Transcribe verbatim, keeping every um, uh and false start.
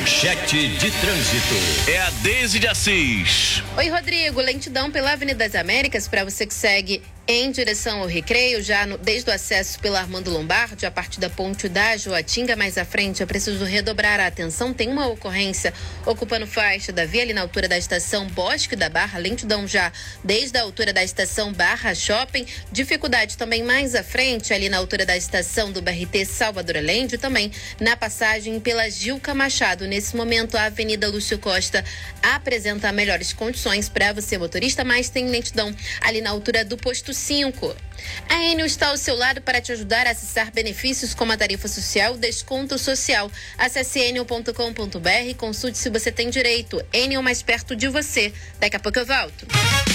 Manchete de trânsito. É a Deise de Assis. Oi, Rodrigo. Lentidão pela Avenida das Américas para você que segue em direção ao Recreio, já no, desde o acesso pela Armando Lombardi, a partir da ponte da Joatinga. Mais à frente, eu preciso redobrar a atenção. Tem uma ocorrência ocupando faixa da via ali na altura da estação Bosque da Barra. Lentidão já desde a altura da estação Barra Shopping. Dificuldade também mais à frente, ali na altura da estação do B R T Salvador Allende, também na passagem pela Gilca Machado. Nesse momento, a Avenida Lúcio Costa apresenta melhores condições para você, motorista, mas tem lentidão ali na altura do posto cinco. A Enel está ao seu lado para te ajudar a acessar benefícios como a tarifa social, desconto social. Acesse enel ponto com ponto br e consulte se você tem direito. Enel mais perto de você. Daqui a pouco eu volto.